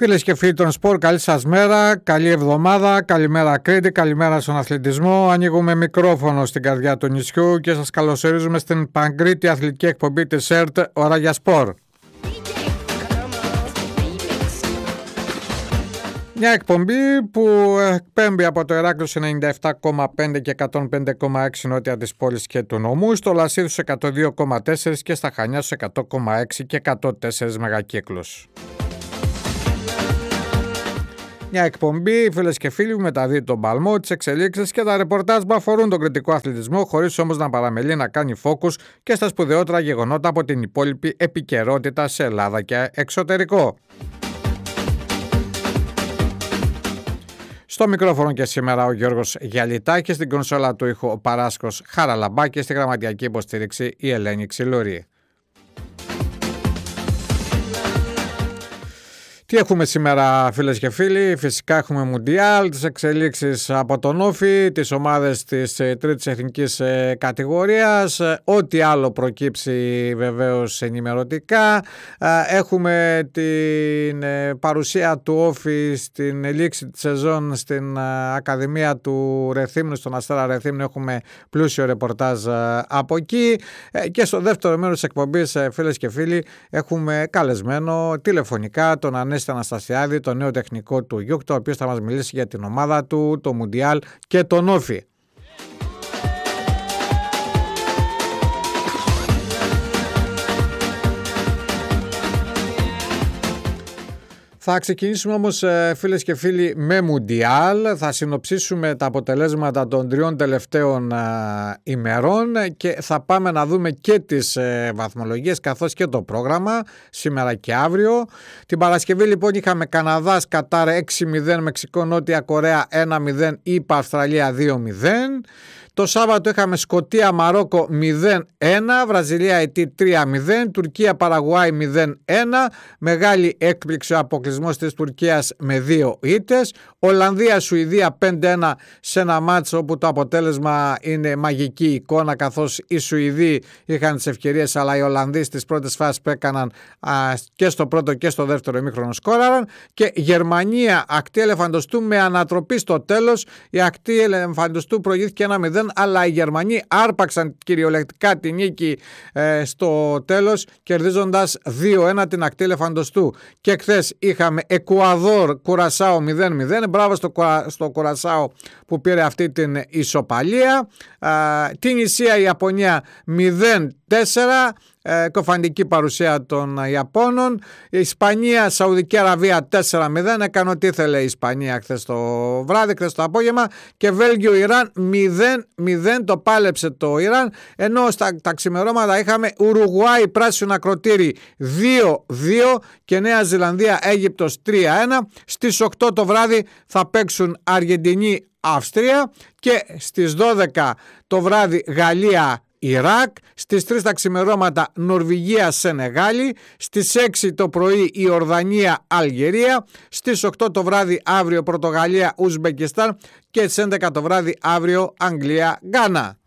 Φίλες και φίλοι των σπορ, καλή σας μέρα, καλή εβδομάδα, καλημέρα Κρήτη, καλημέρα στον αθλητισμό. Ανοίγουμε μικρόφωνο στην καρδιά του νησιού και σας καλωσορίζουμε στην παγκρίτια αθλητική εκπομπή της ΕΡΤ Ώρα για Σπορ. Μια εκπομπή που εκπέμπει από το Ηράκλειο σε 97,5 και 105,6 νότια της πόλης και του νομού, στο Λασίθους 102,4 και στα Χανιά στους 100,6 και 104 μεγακύκλους. Μια εκπομπή, φίλες και φίλοι, που μεταδίδει τον παλμό, τις εξελίξεις και τα ρεπορτάζ που αφορούν τον κρητικό αθλητισμό, χωρίς όμως να παραμελεί να κάνει φόκους και στα σπουδαιότερα γεγονότα από την υπόλοιπη επικαιρότητα σε Ελλάδα και εξωτερικό. Στο μικρόφωνο και σήμερα ο Γιώργος Γιαλιτάκης, στην κονσόλα του ήχου ο Παράσκος Χαραλαμπάκης, στη γραμματιακή υποστήριξη η Ελένη Ξυλουρή. Τι έχουμε σήμερα, φίλες και φίλοι? Φυσικά έχουμε Μουντιάλ, τις εξελίξεις από τον Όφη, τις ομάδες της τρίτης εθνικής κατηγορίας, ό,τι άλλο προκύψει βεβαίως ενημερωτικά. Έχουμε την παρουσία του Όφη στην λήξη της σεζόν στην Ακαδημία του Ρεθύμνου, στον Αστέρα Ρεθύμνου. Έχουμε πλούσιο ρεπορτάζ από εκεί. Και στο δεύτερο μέρος της εκπομπής, φίλες και φίλοι, έχουμε καλεσμένο τηλεφωνικά τον Ανέστη Αναστασιάδη, το νέο τεχνικό του Γιούκτο, ο οποίος θα μας μιλήσει για την ομάδα του, το Μουντιάλ και τον Όφη. Θα ξεκινήσουμε όμως, φίλες και φίλοι, με Μουντιάλ. Θα συνοψίσουμε τα αποτελέσματα των 3 τελευταίων ημερών και θα πάμε να δούμε και τις βαθμολογίες καθώς και το πρόγραμμα σήμερα και αύριο. Την Παρασκευή λοιπόν είχαμε Καναδάς Κατάρ 6-0, Μεξικό Νότια Κορέα 1-0, ΗΠΑ Αυστραλία 2-0. Το Σάββατο είχαμε Σκωτία Μαρόκο 0-1, Βραζιλία Αιτή 3-0, Τουρκία Παραγουάη 0-1, μεγάλη έκπληξη ο αποκλεισμός της Τουρκίας με 2 ήττες, Ολλανδία Σουηδία 5-1 σε ένα μάτς όπου το αποτέλεσμα είναι μαγική εικόνα, καθώς οι Σουηδοί είχαν τις ευκαιρίες αλλά οι Ολλανδοί στις πρώτες φάσεις που έκαναν και στο πρώτο και στο δεύτερο ημίχρονο σκόραραν. Και Γερμανία Ακτή Ελεφαντοστού με ανατροπή στο τέλος, η Ακτή Ελεφαντοστού προηγήθηκε 1-0, αλλά οι Γερμανοί άρπαξαν κυριολεκτικά τη νίκη στο τέλος, κερδίζοντας 2-1 την Ακτή Ελεφαντοστού. Και χθες είχαμε Εκουαδόρ Κουρασάο 0-0, μπράβο στο Κουρασάο που πήρε αυτή την ισοπαλία. Την Ισία Ιαπωνία 0-4, κοφαντική παρουσία των Ιαπώνων. Η Ισπανία Σαουδική Αραβία 4-0, έκανε ό,τι ήθελε η Ισπανία χθες το βράδυ, χθες το απόγευμα. Και Βέλγιο Ιράν 0-0, το πάλεψε το Ιράν. Ενώ στα ξημερώματα είχαμε Ουρουγουάη Πράσινο Ακροτήρι 2-2 και Νέα Ζηλανδία Αίγυπτος 3-1. Στις 8 το βράδυ θα παίξουν Αργεντινή Αυστρία και στις 12 το βράδυ Γαλλία Ιράκ, στις 3 τα ξημερώματα Νορβηγία Σενεγάλη, στις 6 το πρωί η Ορδανία Αλγερία, στις 8 το βράδυ αύριο Πορτογαλία Ουσμπεκιστάν και στις 11 το βράδυ αύριο Αγγλία Γκάνα.